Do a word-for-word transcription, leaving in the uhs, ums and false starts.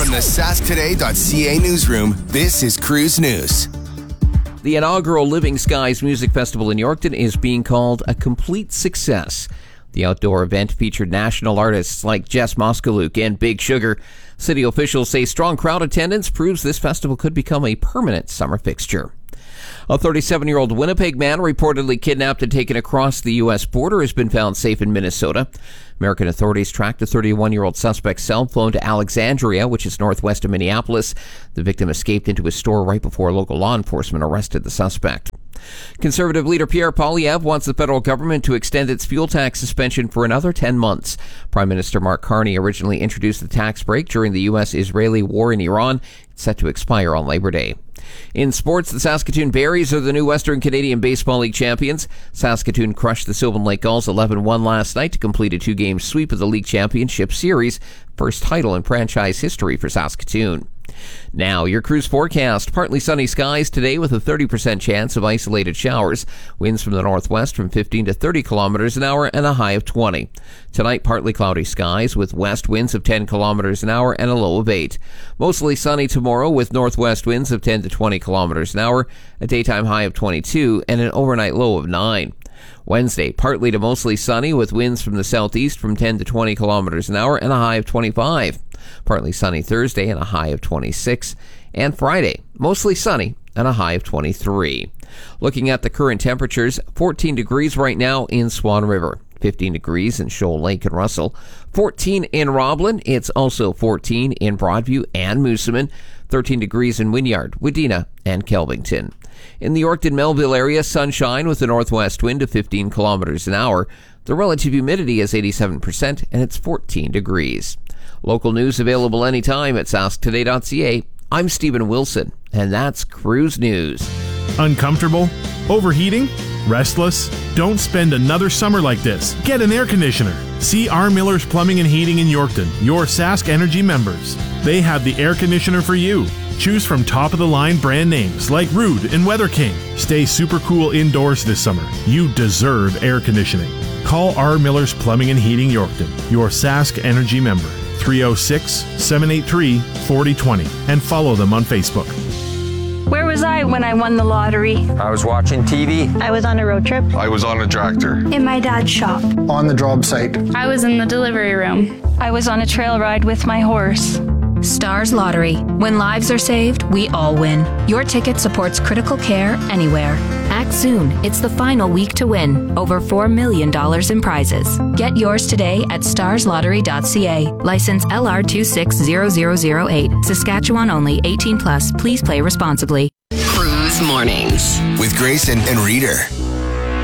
From the sask today dot c a newsroom, this is Cruise News. The inaugural Living Skies Music Festival in Yorkton is being called a complete success. The outdoor event featured national artists like Jess Moskaluke and Big Sugar. City officials say strong crowd attendance proves this festival could become a permanent summer fixture. A thirty-seven-year-old Winnipeg man reportedly kidnapped and taken across the U S border has been found safe in Minnesota. American authorities tracked the thirty-one-year-old suspect's cell phone to Alexandria, which is northwest of Minneapolis. The victim escaped into a store right before local law enforcement arrested the suspect. Conservative leader Pierre Poilievre wants the federal government to extend its fuel tax suspension for another ten months. Prime Minister Mark Carney originally introduced the tax break during the U S-Israeli war in Iran. It's set to expire on Labor Day. In sports, the Saskatoon Berries are the new Western Canadian Baseball League champions. Saskatoon crushed the Sylvan Lake Gulls eleven one last night to complete a two-game sweep of the league championship series. First title in franchise history for Saskatoon. Now, your cruise forecast. Partly sunny skies today with a thirty percent chance of isolated showers. Winds from the northwest from fifteen to thirty kilometers an hour and a high of twenty. Tonight, partly cloudy skies with west winds of ten kilometers an hour and a low of eight. Mostly sunny tomorrow with northwest winds of ten to twenty kilometers an hour, a daytime high of twenty-two, and an overnight low of nine. Wednesday, partly to mostly sunny with winds from the southeast from ten to twenty kilometers an hour and a high of twenty-five. Partly sunny Thursday and a high of twenty-six. And Friday, mostly sunny and a high of twenty-three. Looking at the current temperatures, fourteen degrees right now in Swan River, fifteen degrees in Shoal Lake and Russell, fourteen in Roblin. It's also fourteen in Broadview and Moosomin, thirteen degrees in Wynyard, Wadena, and Kelvington. In the Yorkton-Melville area, sunshine with a northwest wind of fifteen kilometers an hour. The relative humidity is eighty-seven percent, and it's fourteen degrees. Local news available anytime at sask today dot c a. I'm Stephen Wilson, and that's Cruise News. Uncomfortable? Overheating? Restless? Don't spend another summer like this. Get an air conditioner. See R. Miller's Plumbing and Heating in Yorkton, your Sask Energy members. They have the air conditioner for you. Choose from top-of-the-line brand names like Rude and Weather King. Stay super cool indoors this summer. You deserve air conditioning. Call R. Miller's Plumbing and Heating Yorkton, your Sask Energy member. three oh six, seven eight three, four oh two oh and follow them on Facebook. Where was I when I won the lottery? I was watching T V. I was on a road trip. I was on a tractor. In my dad's shop. On the job site. I was in the delivery room. I was on a trail ride with my horse. Stars Lottery. When lives are saved, we all win. Your ticket supports critical care anywhere. Act soon. It's the final week to win. Over four million dollars in prizes. Get yours today at stars lottery dot c a. License L R two six zero zero zero eight. Saskatchewan only. eighteen plus. Please play responsibly. Cruise Mornings with Grayson and Reader.